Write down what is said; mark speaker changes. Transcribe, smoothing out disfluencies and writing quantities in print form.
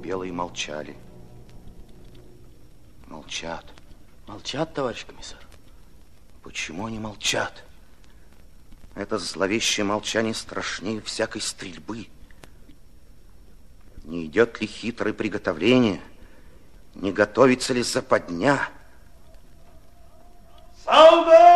Speaker 1: белые молчали. Молчат.
Speaker 2: Молчат, товарищ комиссар.
Speaker 1: Почему они молчат? Это зловещее молчание страшнее всякой стрельбы. Не идет ли хитрое приготовление? Не готовится ли западня?
Speaker 3: Солдат!